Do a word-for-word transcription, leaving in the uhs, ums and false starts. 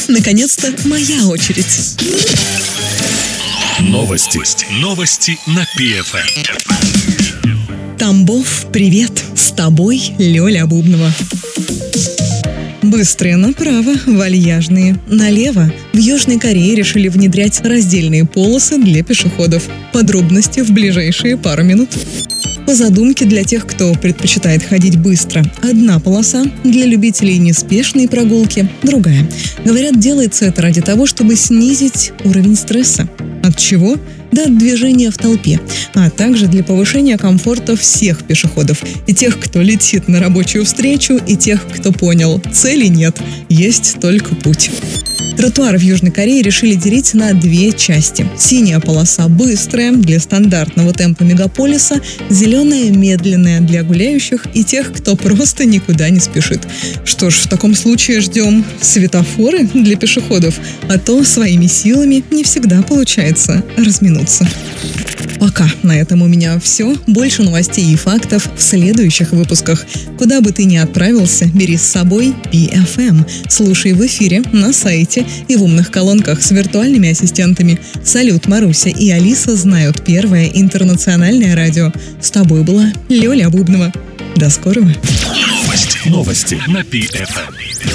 Наконец-то моя очередь. Новости. Новости на пи эф эм. Тамбов, привет! С тобой Лёля Бубнова. Быстрые направо, вальяжные налево. В Южной Корее решили внедрять раздельные полосы для пешеходов. Подробности в ближайшие пару минут. По задумке, для тех, кто предпочитает ходить быстро, одна полоса, для любителей неспешной прогулки другая. Говорят, делается это ради того, чтобы снизить уровень стресса. От чего? Да от движения в толпе, а также для повышения комфорта всех пешеходов. И тех, кто летит на рабочую встречу, и тех, кто понял, цели нет, есть только путь. Тротуары в Южной Корее решили делить на две части. Синяя полоса быстрая для стандартного темпа мегаполиса, зеленая медленная для гуляющих и тех, кто просто никуда не спешит. Что ж, в таком случае ждем светофоры для пешеходов, а то своими силами не всегда получается разминуться. Пока на этом у меня все. Больше новостей и фактов в следующих выпусках. Куда бы ты ни отправился, бери с собой пи эф эм. Слушай в эфире, на сайте и в умных колонках с виртуальными ассистентами. Салют, Маруся и Алиса знают первое интернациональное радио. С тобой была Лёля Бубнова. До скорого. Новости. Новости на пи эф эм.